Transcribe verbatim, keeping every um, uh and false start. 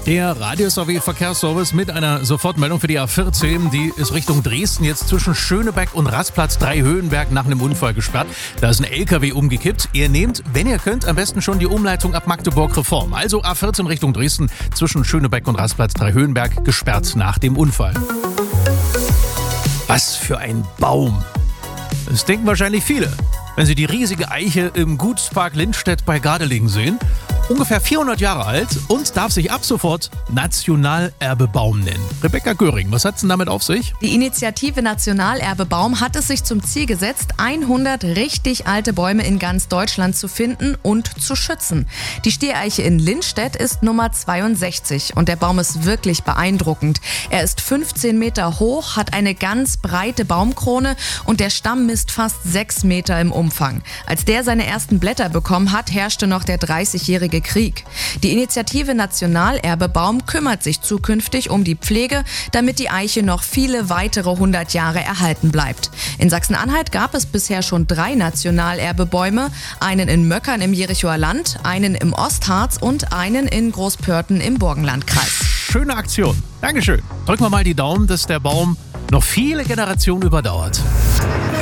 Der Radio-S A W Verkehrsservice mit einer Sofortmeldung für die A vierzehn. Die ist Richtung Dresden jetzt zwischen Schönebeck und Rastplatz Dreihöhenberg nach einem Unfall gesperrt. Da ist ein L K W umgekippt. Ihr nehmt, wenn ihr könnt, am besten schon die Umleitung ab Magdeburg-Reform. Also A vierzehn Richtung Dresden zwischen Schönebeck und Rastplatz Dreihöhenberg gesperrt nach dem Unfall. Was für ein Baum. Das denken wahrscheinlich viele, wenn sie die riesige Eiche im Gutspark Lindstedt bei Gardelegen sehen. Ungefähr vierhundert Jahre alt und darf sich ab sofort Nationalerbebaum nennen. Rebecca Göring, was hat's denn damit auf sich? Die Initiative Nationalerbebaum hat es sich zum Ziel gesetzt, hundert richtig alte Bäume in ganz Deutschland zu finden und zu schützen. Die Steheiche in Lindstedt ist Nummer zweiundsechzig und der Baum ist wirklich beeindruckend. Er ist fünfzehn Meter hoch, hat eine ganz breite Baumkrone und der Stamm misst fast sechs Meter im Umfang. Als der seine ersten Blätter bekommen hat, herrschte noch der dreißigjährige Krieg. Die Initiative Nationalerbebaum kümmert sich zukünftig um die Pflege, damit die Eiche noch viele weitere hundert Jahre erhalten bleibt. In Sachsen-Anhalt gab es bisher schon drei Nationalerbebäume, einen in Möckern im Jerichoer Land, einen im Ostharz und einen in Großpörten im Burgenlandkreis. Schöne Aktion. Dankeschön. Drücken wir mal die Daumen, dass der Baum noch viele Generationen überdauert.